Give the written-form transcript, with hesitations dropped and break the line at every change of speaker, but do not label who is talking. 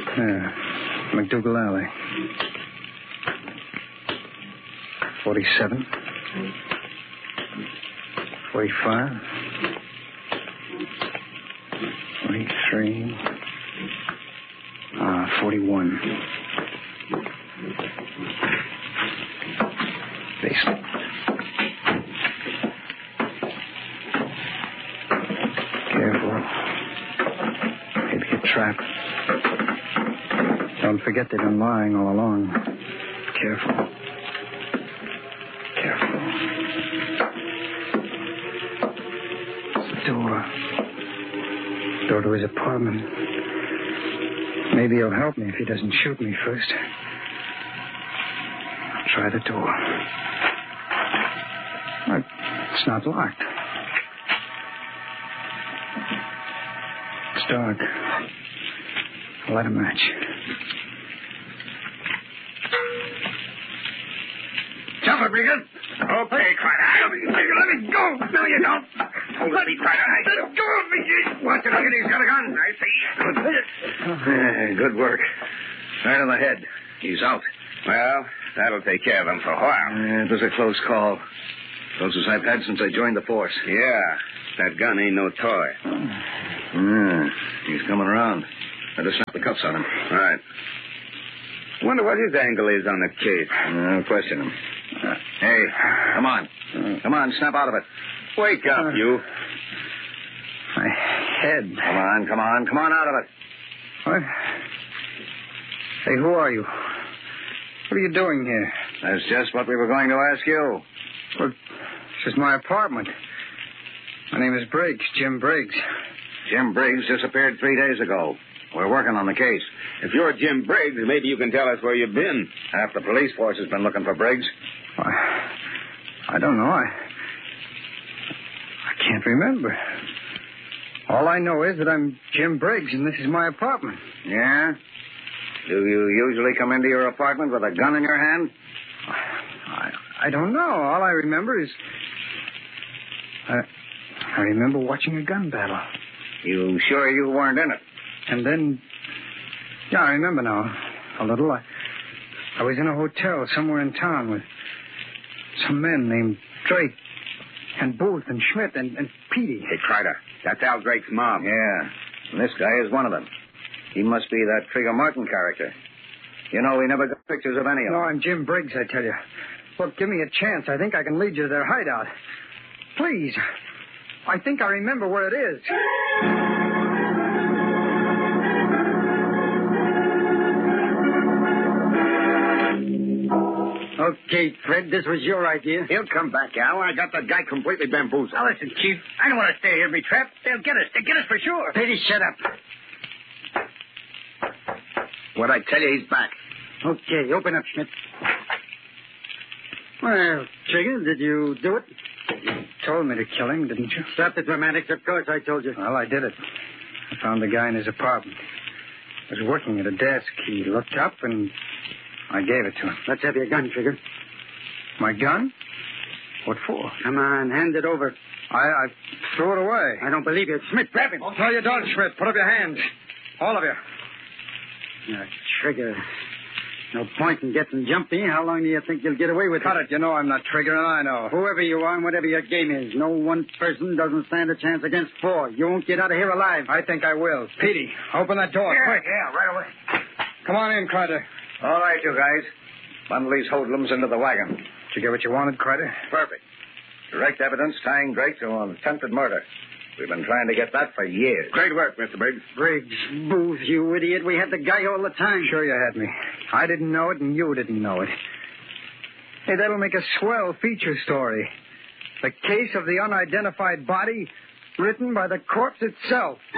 Yeah. McDougal Alley. 47. 45. 43. 41. Basement. Careful. Maybe a trap. Don't forget they've been lying all along. Careful. Careful. It's the door. Door to his apartment. Maybe he'll help me if he doesn't shoot me first. I'll try the door. It's not locked. It's dark. I'll light a match.
Jump it, Regan. Okay, Crider. Let me go. No, you don't. Let me, Crider. Let go of me. Watch it. He's got a gun. I see. Good work. Right on the head. He's out. Well, that'll take care of him for a while.
It was a close call. Closest I've had since I joined the force.
Yeah. That gun ain't no toy.
He's coming around. Better snap the cuffs on him.
Right. Wonder what his angle is on the case.
I'll question him. Hey, come on. Come on, snap out of it.
Wake up, you.
My head.
Come on out of it.
What? Hey, who are you? What are you doing here?
That's just what we were going to ask you.
Well, this is my apartment. My name is Briggs, Jim Briggs.
Jim Briggs disappeared 3 days ago. We're working on the case.
If you're Jim Briggs, maybe you can tell us where you've been.
Half the police force has been looking for Briggs.
I don't know. I can't remember. All I know is that I'm Jim Briggs, and this is my apartment.
Yeah? Do you usually come into your apartment with a gun in your hand?
I don't know. All I remember is... I remember watching a gun battle.
You sure you weren't in it?
And then... Yeah, I remember now. A little. I was in a hotel somewhere in town with some men named Drake and Booth and Schmidt and Petey.
Hey, Crider, that's Al Drake's mob.
Yeah. And this guy is one of them. He must be that Trigger Martin character. You know, we never got pictures of any of them.
No, I'm Jim Briggs, I tell you. Look, give me a chance. I think I can lead you to their hideout. Please. I think I remember where it is.
Okay, Fred, this was your idea.
He'll come back, Al. I got that guy completely bamboozled.
Now, listen, Chief. I don't want to stay here and be trapped. They'll get us. They'll get us for sure. Petey, shut up.
What'd I tell you? He's back.
Okay, open up, Schmidt. Well, Trigger, did you do it?
You told me to kill him, didn't you?
Stop the dramatics. Of course, I told you.
Well, I did it. I found the guy in his apartment. He was working at a desk. He looked up, and I gave it to him.
Let's have your gun, Trigger.
My gun? What for?
Come on, hand it over.
I threw it away.
I don't believe you. Schmidt, grab him.
No, you don't, Schmidt. Put up your hands. All of you.
Now, Trigger, no point in getting jumpy. How long do you think you'll get away with
Cut it. You know I'm not Trigger, and I know.
Whoever you are and whatever your game is, no one person doesn't stand a chance against four. You won't get out of here alive.
I think I will. Petey, open that door, quick.
Yeah, right away.
Come on in, Crider.
All right, you guys. Bundle these hoodlums into the wagon.
Did you get what you wanted, Crider?
Perfect. Direct evidence tying Drake to an attempted murder. We've been trying to get that for years.
Great work, Mr. Briggs.
Briggs, Booth, you idiot. We had the guy all the time.
Sure you had me. I didn't know it, and you didn't know it. Hey, that'll make a swell feature story. The case of the unidentified body, written by the corpse itself.